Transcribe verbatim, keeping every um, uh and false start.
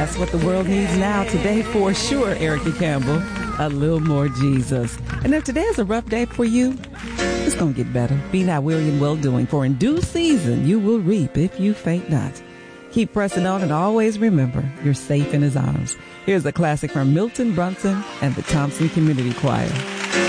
That's what the world needs now, today for sure, Erica Campbell. A little more Jesus. And if today is a rough day for you, it's going to get better. Be not weary in well-doing, for in due season you will reap if you faint not. Keep pressing on and always remember you're safe in his arms. Here's a classic from Milton Brunson and the Thompson Community Choir.